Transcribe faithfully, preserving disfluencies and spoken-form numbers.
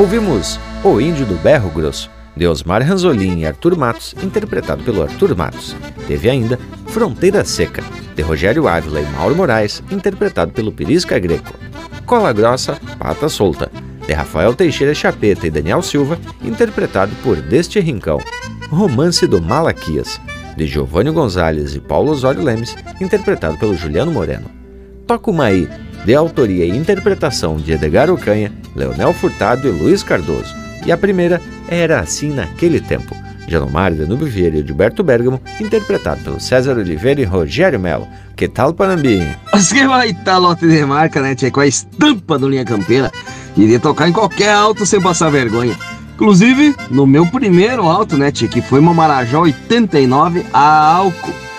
Ouvimos O Índio do Berro Grosso, de Osmar Ranzolin e Arthur Matos, interpretado pelo Arthur Matos. Teve ainda Fronteira Seca, de Rogério Ávila e Mauro Moraes, interpretado pelo Pirisca Greco. Cola Grossa, Pata Solta, de Rafael Teixeira Chapeta e Daniel Silva, interpretado por Deste Rincão. Romance do Malaquias, de Giovanni Gonzalez e Paulo Osório Lemes, interpretado pelo Juliano Moreno. Tocumaí, de autoria e interpretação de Edgar Ocanha, Leonel Furtado e Luiz Cardoso. E a primeira Era Assim Naquele Tempo, de Anomar, Danúbio Vieira e Gilberto Bergamo, interpretado pelo César Oliveira e Rogério Melo. Que tal, Panambi? Você vai estar lote de marca, né, tchê? Com a estampa do Linha Campeira. Iria tocar em qualquer alto sem passar vergonha. Inclusive, no meu primeiro alto, né, tchê? Que foi uma Marajó oitenta e nove a álcool.